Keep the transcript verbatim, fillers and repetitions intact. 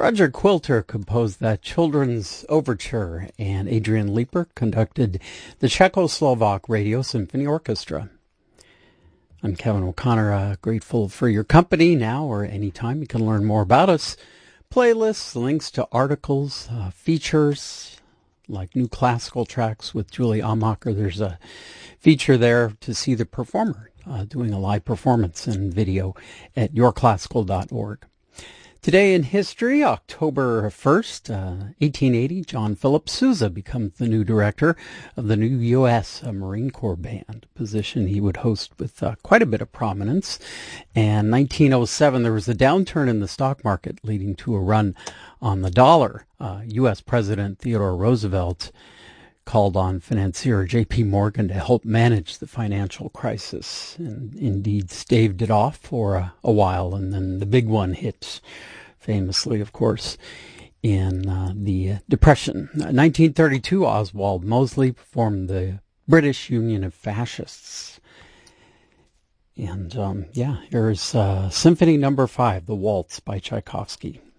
Roger Quilter composed that children's overture, and Adrian Leeper conducted the Czechoslovak Radio Symphony Orchestra. I'm Kevin O'Connor, uh, grateful for your company now or anytime. You can learn more about us. Playlists, links to articles, uh, features, like new classical tracks with Julie Amacher. There's a feature there to see the performer uh, doing a live performance and video at your classical dot org. Today in history, October first, uh, eighteen eighty, John Philip Sousa becomes the new director of the new U S Uh, Marine Corps Band, a position he would host with uh, quite a bit of prominence. And nineteen oh seven, there was a downturn in the stock market leading to a run on the dollar. Uh, U S President Theodore Roosevelt called on financier J P Morgan to help manage the financial crisis, and indeed staved it off for a, a while, and then the big one hit, famously, of course, in uh, the uh, Depression. nineteen thirty-two, Oswald Mosley formed the British Union of Fascists. And, um, yeah, here's uh, Symphony Number Five, The Waltz by Tchaikovsky.